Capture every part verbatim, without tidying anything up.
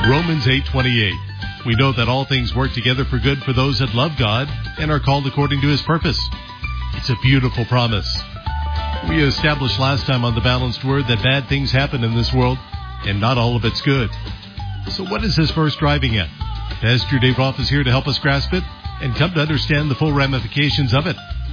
Romans eight twenty-eight. We know that all things work together for good for those that love God and are called according to His purpose. It's a beautiful promise. We established last time on the Balanced Word that bad things happen in this world, and not all of it's good. So what is this verse driving at? Pastor Dave Roth is here to help us grasp it and come to understand the full ramifications of it.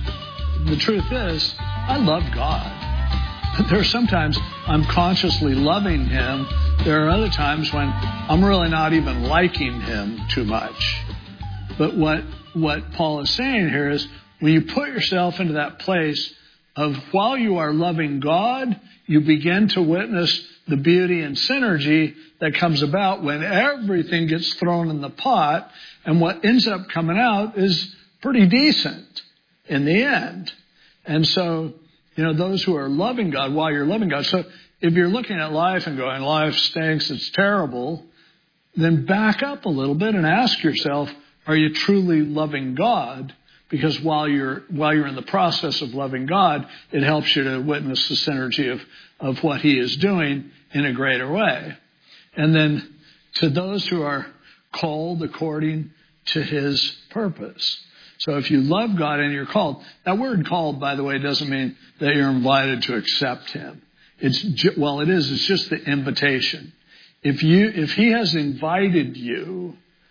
The truth is, I love God. There are sometimes I'm consciously loving Him. There are other times when I'm really not even liking Him too much. But what what Paul is saying here is when you put yourself into that place of while you are loving God, you begin to witness the beauty and synergy that comes about when everything gets thrown in the pot, and what ends up coming out is pretty decent in the end. And so, you know, those who are loving God while you're loving God. So if you're looking at life and going, life stinks, it's terrible, then back up a little bit and ask yourself, are you truly loving God? Because while you're while you're in the process of loving God, it helps you to witness the synergy of, of what He is doing in a greater way. And then to those who are called according to His purpose. So if you love God and you're called, that word called, by the way, doesn't mean that you're invited to accept Him. It's ju- well, it is. It's just the invitation. If you if He has invited you,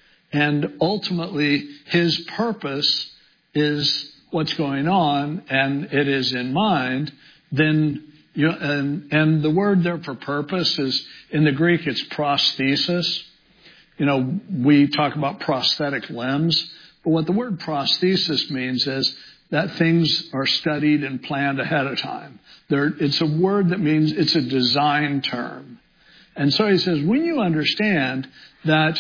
and ultimately His purpose is what's going on, and it is in mind, then you and and the word there for purpose is in the Greek it's prosthesis. You know, we talk about prosthetic limbs, but what the word prosthesis means is that things are studied and planned ahead of time. There, it's a word that means it's a design term. And so he says, when you understand that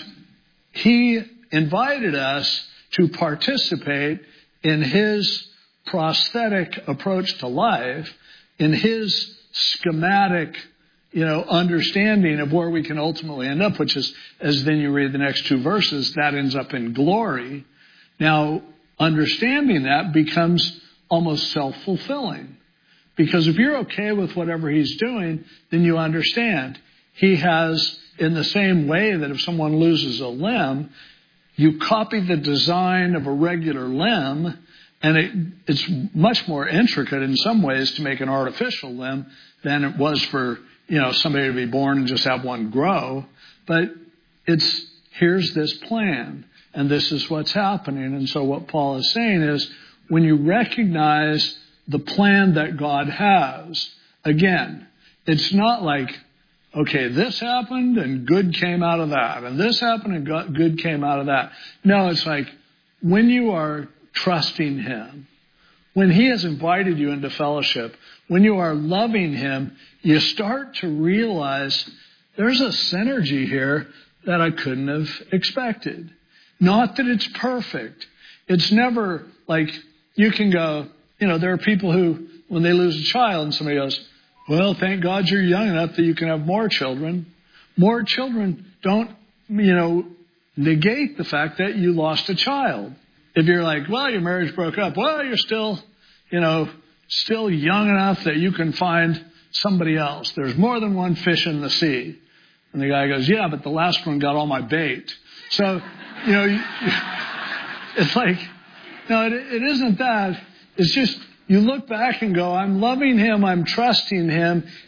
He invited us to participate in His prosthetic approach to life, in His schematic, you know, understanding of where we can ultimately end up, which is, as then you read the next two verses, that ends up in glory. Now, understanding that becomes almost self-fulfilling. Because if you're okay with whatever He's doing, then you understand He has, in the same way that if someone loses a limb, you copy the design of a regular limb, and it, it's much more intricate in some ways to make an artificial limb than it was for, you know, somebody to be born and just have one grow. But it's, here's this plan, and this is what's happening. And so what Paul is saying is, when you recognize the plan that God has, again, it's not like, okay, this happened and good came out of that, and this happened and good came out of that. No, it's like when you are trusting Him, when He has invited you into fellowship, when you are loving Him, you start to realize there's a synergy here that I couldn't have expected. Not that it's perfect. It's never like you can go, you know, there are people who, when they lose a child and somebody goes, well, thank God you're young enough that you can have more children. More children don't, you know, negate the fact that you lost a child. If you're like, well, your marriage broke up, well, you're still, you know, still young enough that you can find somebody else. There's more than one fish in the sea. And the guy goes, yeah, but the last one got all my bait. So, you know, you, it's like, no, it, it isn't that. It's just, you look back and go, I'm loving Him, I'm trusting Him.